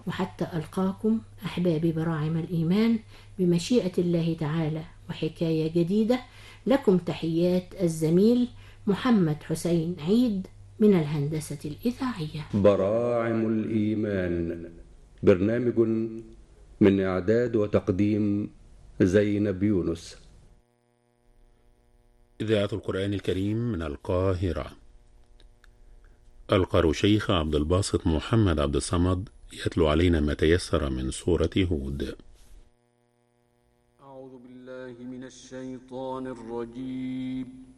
وحتى ألقاكم أحبابي براعم الإيمان بمشيئة الله تعالى وحكاية جديدة. لكم تحيات الزميل محمد حسين عيد من الهندسة الإذاعية. براعم الإيمان، برنامج من إعداد وتقديم زينب يونس. إذاعة القرآن الكريم من القاهرة. القارئ شيخ عبد الباسط محمد عبد الصمد يتلو علينا ما تيسر من سورة هود. أعوذ بالله من الشيطان الرجيم.